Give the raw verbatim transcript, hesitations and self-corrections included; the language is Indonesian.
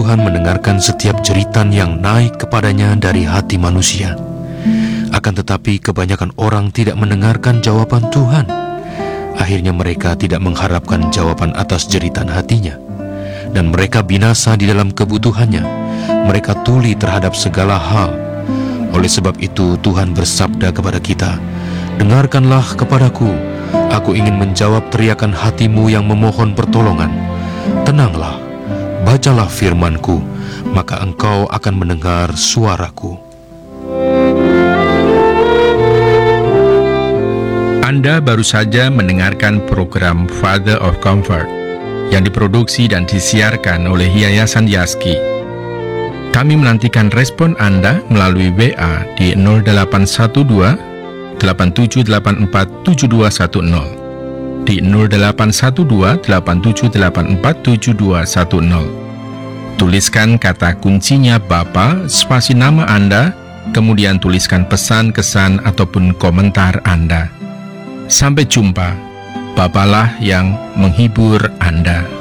Tuhan mendengarkan setiap jeritan yang naik kepadanya dari hati manusia. Akan tetapi kebanyakan orang tidak mendengarkan jawaban Tuhan. Akhirnya mereka tidak mengharapkan jawaban atas jeritan hatinya, dan mereka binasa di dalam kebutuhannya. Mereka tuli terhadap segala hal. Oleh sebab itu Tuhan bersabda kepada kita, "Dengarkanlah kepadaku, aku ingin menjawab teriakan hatimu yang memohon pertolongan. Tenanglah, bacalah firman-Ku, maka engkau akan mendengar suaraku." Anda baru saja mendengarkan program Father of Comfort yang diproduksi dan disiarkan oleh Yayasan Yaski. Kami menantikan respon Anda melalui W A di nol delapan satu dua delapan tujuh delapan empat tujuh dua satu nol, di nol delapan satu dua delapan tujuh delapan empat tujuh dua satu nol. Tuliskan kata kuncinya Bapa, spasi nama Anda, kemudian tuliskan pesan, kesan, ataupun komentar Anda. Sampai jumpa, Bapalah yang menghibur Anda.